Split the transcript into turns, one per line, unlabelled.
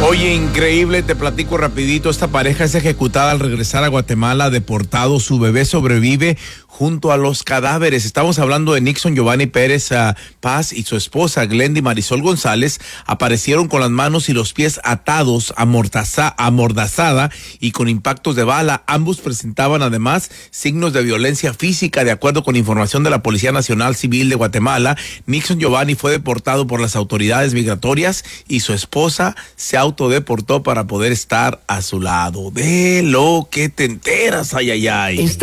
Oye, increíble, te platico rapidito. Esta pareja es ejecutada al regresar a Guatemala, deportado. Su bebé sobrevive junto a los cadáveres. Estamos hablando de Nixon Giovanni Pérez Paz y su esposa Glendy Marisol González. Aparecieron con las manos y los pies atados, amordazada y con impactos de bala. Ambos presentaban además signos de violencia física. De acuerdo con información de la Policía Nacional Civil de Guatemala, Nixon Giovanni fue deportado por las autoridades migratorias y su esposa se autodeportó para poder estar a su lado. De lo que te enteras, ay, ay, ay.